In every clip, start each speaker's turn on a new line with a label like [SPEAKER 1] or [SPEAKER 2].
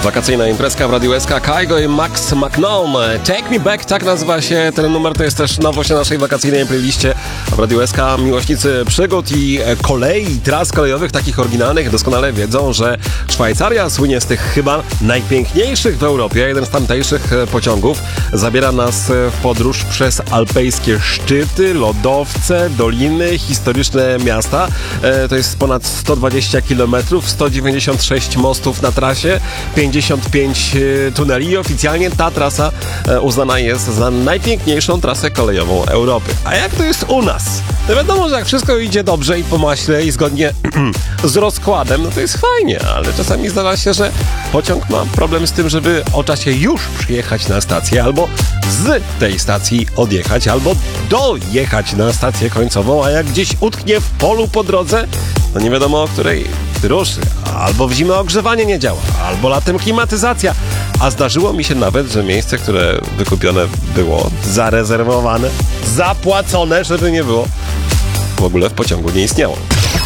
[SPEAKER 1] Wakacyjna imprezka w Radiu SK, Kygo i Max McNaughton. Take Me Back, tak nazywa się ten numer, to jest też nowość na naszej wakacyjnej playliście w Radiu SK. Miłośnicy przygód i kolei, tras kolejowych, takich oryginalnych, doskonale wiedzą, że Szwajcaria słynie z tych chyba najpiękniejszych w Europie. Jeden z tamtejszych pociągów zabiera nas w podróż przez alpejskie szczyty, lodowce, doliny, historyczne miasta. To jest ponad 120 km, 196 mostów na trasie, 55 tuneli i oficjalnie ta trasa uznana jest za najpiękniejszą trasę kolejową Europy. A jak to jest u nas? No wiadomo, że jak wszystko idzie dobrze i po maśle i zgodnie z rozkładem, no to jest fajnie, ale czasami zdarza się, że pociąg ma problem z tym, żeby o czasie już przyjechać na stację, albo z tej stacji odjechać, albo dojechać na stację końcową, a jak gdzieś utknie w polu po drodze, to nie wiadomo, o której ruszy. Albo w zimę ogrzewanie nie działa, albo latem klimatyzacja. A zdarzyło mi się nawet, że miejsce, które wykupione było, zarezerwowane, zapłacone, żeby nie było, w ogóle w pociągu nie istniało.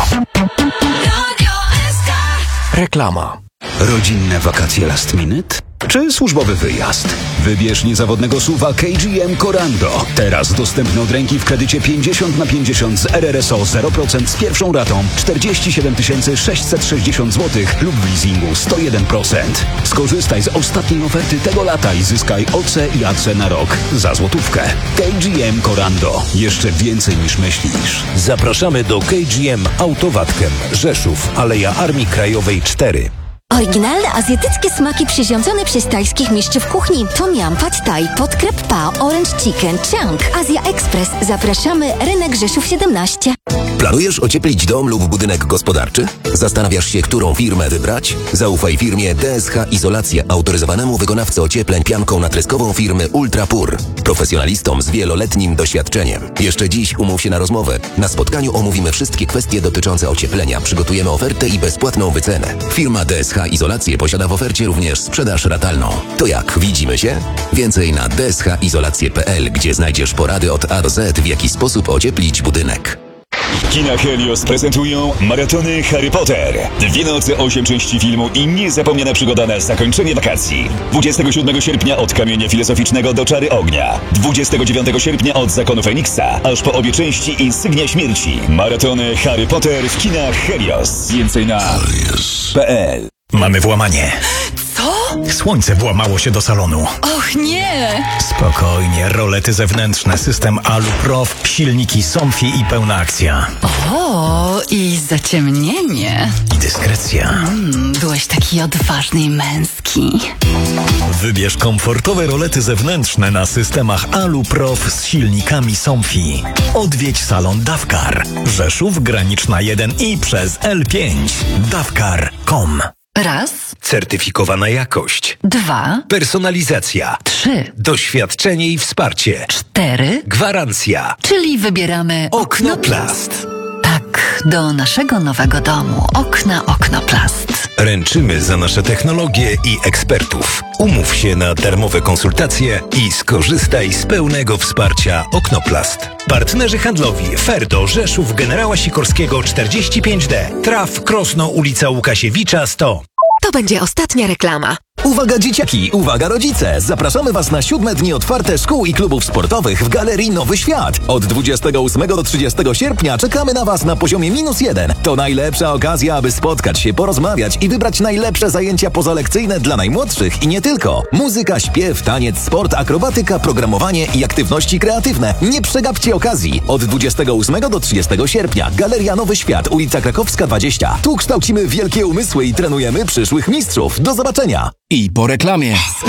[SPEAKER 2] Reklama. Rodzinne wakacje last minute? Czy służbowy wyjazd? Wybierz niezawodnego SUV-a KGM Corando. Teraz dostępny od ręki w kredycie 50/50 z RRSO 0% z pierwszą ratą 47 660 zł lub w leasingu 101%. Skorzystaj z ostatniej oferty tego lata i zyskaj OC i AC na rok za złotówkę. KGM Corando. Jeszcze więcej niż myślisz.
[SPEAKER 3] Zapraszamy do KGM Autowatkem, Rzeszów, Aleja Armii Krajowej 4.
[SPEAKER 4] Oryginalne azjatyckie smaki przyrządzone przez tajskich mistrzów kuchni. Tom Yum, Pad Thai, Podkrep Pa, Orange Chicken, Chang. Azja Express. Zapraszamy, rynek Rzeszów 17.
[SPEAKER 5] Planujesz ocieplić dom lub budynek gospodarczy? Zastanawiasz się, którą firmę wybrać? Zaufaj firmie DSH Izolacja, autoryzowanemu wykonawcy ociepleń pianką natryskową firmy Ultrapur. Profesjonalistom z wieloletnim doświadczeniem. Jeszcze dziś umów się na rozmowę. Na spotkaniu omówimy wszystkie kwestie dotyczące ocieplenia. Przygotujemy ofertę i bezpłatną wycenę. Firma DSH Izolacje posiada w ofercie również sprzedaż ratalną. To jak, widzimy się? Więcej na dshizolacje.pl, gdzie znajdziesz porady od A do Z, w jaki sposób ocieplić budynek.
[SPEAKER 6] Kina Helios prezentują maratony Harry Potter. 2 noce, 8 części filmu i niezapomniana przygoda na zakończenie wakacji. 27 sierpnia od Kamienia Filozoficznego do Czary Ognia. 29 sierpnia od Zakonu Feniksa, aż po obie części Insygnia Śmierci. Maratony Harry Potter w kinach Helios. Więcej na helios.pl.
[SPEAKER 3] Mamy włamanie.
[SPEAKER 7] Co?
[SPEAKER 3] Słońce włamało się do salonu.
[SPEAKER 7] Och nie!
[SPEAKER 3] Spokojnie, rolety zewnętrzne, system Aluprof, silniki Somfy i pełna akcja.
[SPEAKER 7] O, i zaciemnienie.
[SPEAKER 3] I dyskrecja.
[SPEAKER 7] Byłeś taki odważny i męski.
[SPEAKER 3] Wybierz komfortowe rolety zewnętrzne na systemach Aluprof z silnikami Somfy. Odwiedź salon Dawkar. Rzeszów, Graniczna 1 i przez L5. Dawkar.com.
[SPEAKER 7] Raz,
[SPEAKER 3] Certyfikowana jakość.
[SPEAKER 7] 2,
[SPEAKER 3] Personalizacja.
[SPEAKER 7] 3,
[SPEAKER 3] Doświadczenie i wsparcie.
[SPEAKER 7] 4,
[SPEAKER 3] Gwarancja.
[SPEAKER 7] czyli wybieramy
[SPEAKER 3] Oknoplast.
[SPEAKER 7] Tak, do naszego nowego domu. Oknoplast.
[SPEAKER 3] Ręczymy za nasze technologie i ekspertów. Umów się na darmowe konsultacje i skorzystaj z pełnego wsparcia Oknoplast. Partnerzy handlowi Ferdo, Rzeszów, Generała Sikorskiego 45D. Traf, Krosno, ulica Łukasiewicza 100.
[SPEAKER 8] To będzie ostatnia reklama.
[SPEAKER 5] Uwaga dzieciaki, uwaga rodzice! Zapraszamy Was na 7 dni otwarte szkół i klubów sportowych w Galerii Nowy Świat. Od 28 do 30 sierpnia czekamy na Was na poziomie -1. To najlepsza okazja, aby spotkać się, porozmawiać i wybrać najlepsze zajęcia pozalekcyjne dla najmłodszych i nie tylko. Muzyka, śpiew, taniec, sport, akrobatyka, programowanie i aktywności kreatywne. Nie przegapcie okazji. Od 28 do 30 sierpnia Galeria Nowy Świat, ulica Krakowska 20. Tu kształcimy wielkie umysły i trenujemy przyszłych mistrzów. Do zobaczenia!
[SPEAKER 2] I po reklamie.